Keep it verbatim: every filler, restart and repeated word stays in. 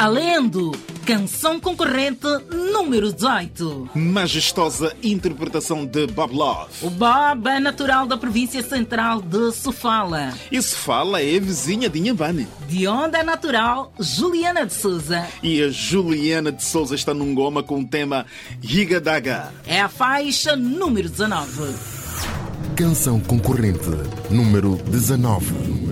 Alendo, canção concorrente número dezoito. Majestosa interpretação de Bob Love. O Bob é natural da província central de Sofala. E Sofala é vizinha de Inhambane. De onde é natural Juliana de Souza. E a Juliana de Souza está num goma com o tema Higadaga. É a faixa número dezanove. Canção concorrente número dezanove.